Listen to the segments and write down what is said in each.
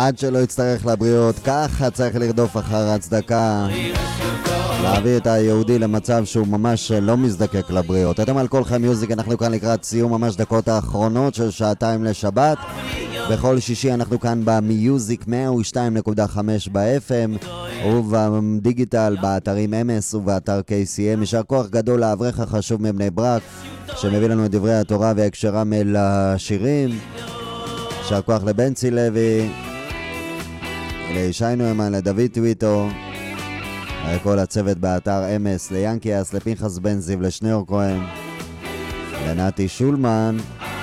עד שלא יצטרך לבריאות. ככה צריך לרדוף אחר הצדקה, להביא את היהודי למצב שהוא ממש לא מזדקק לבריאות. אתם על כל חי מיוזיק, אנחנו כאן לקראת סיום ממש דקות האחרונות של שעתיים לשבת. בכל שישי אנחנו כאן במיוזיק 102.5 ב-FM ובדיגיטל באתרים MS ובאתר KCM. יישר כוח גדול לאברך החשוב מבני ברק שמביא לנו את דברי התורה והקשרם אל השירים. יישר כוח לבנצי לוי, לישי נוימן, לדוד טוויטו, לכל הצוות באתר MS, ליאנקיאס, לפנחס בן זיו, לשניאור כהן, לנתי שולמן,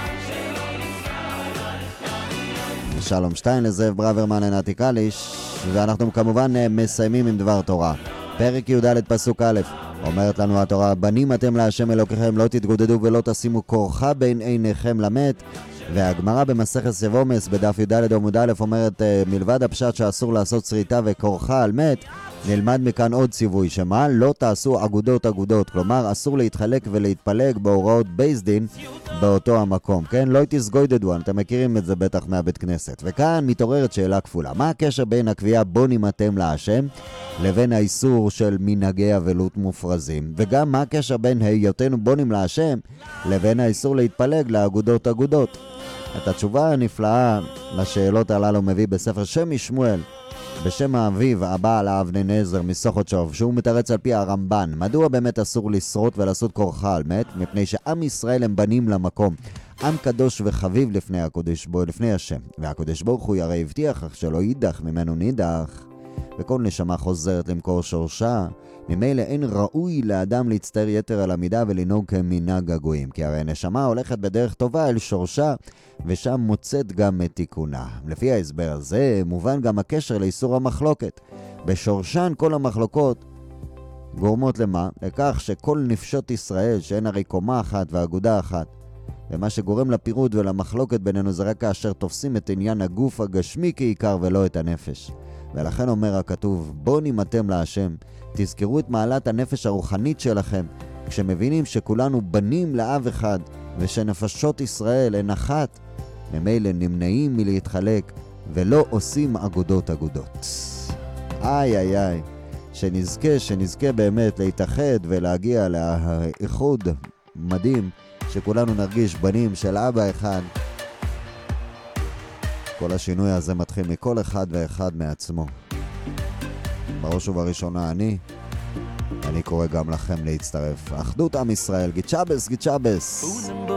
שלום שטיין, לזאב ברוורמן, לנתי קליש. ואנחנו כמובן מסיימים עם דבר תורה. פרק י"ד פסוק א', אומרת לנו התורה: בנים אתם להשם אלוקיכם, לא תתגודדו ולא תשימו כורחה בין עיניכם למת. והגמרא במסכת סבומס בדף י"ד עמוד א' אומרת, מלבד הפשט שאסור לעשות שריטה וכורחה על מת, נלמד מכאן עוד ציווי, שמה? לא תעשו אגודות. כלומר, אסור להתחלק ולהתפלג בהוראות בייס דין באותו המקום, כן? לא תסגוידדו, אתם מכירים את זה בטח מהבית כנסת. וכאן מתעוררת שאלה כפולה: מה הקשר בין הקביעה בונים אתם להשם לבין האיסור של מנהגי אבלות מופרזים? וגם מה הקשר בין היותנו בונים להשם לבין האיסור להתפלג לאגודות? את התשובה הנפלאה לשאלות הללו מביא בספר שם משמואל בשם האביב הבעל האבני נזר מסוכות שוב, שהוא מתרץ על פי הרמב"ן מדוע באמת אסור לשרוט ולעשות כורחה על מת. מפני שעם ישראל הם בנים למקום, עם קדוש וחביב לפני השם, והקדוש ברוך הוא הרי הבטיח שלא יידח ממנו נידח, וכל נשמה חוזרת למקור שורשה. ממילא אין ראוי לאדם להצטער יתר על המידה ולנהוג כמנהג הגויים, כי הרי נשמה הולכת בדרך טובה אל שורשה, ושם מוצאת גם את תיקונה. לפי ההסבר הזה מובן גם הקשר לאיסור המחלוקת. בשורשן כל המחלוקות גורמות למה? לכך שכל נפשות ישראל, שאין הרי קומה אחת ואגודה אחת, ומה שגורם לפירוד ולמחלוקת בינינו זה רק כאשר תופסים את עניין הגוף הגשמי כעיקר ולא את הנפש. ולכן אומר הכתוב: בונים אתם להשם, תזכרו את מעלת הנפש הרוחנית שלכם, כשמבינים שכולנו בנים לאב אחד, ושנפשות ישראל הן אחת, ממילא נמנעים מלהתחלק ולא עושים אגודות. איי, שנזכה באמת להתאחד ולהגיע לאיחוד מדהים, שכולנו נרגיש בנים של אבא אחד. כל השינוי הזה מתחיל מכל אחד ואחד מעצמו. בראש ובראשונה אני קורא גם לכם להצטרף. אחדות עם ישראל, גיצ'אבס.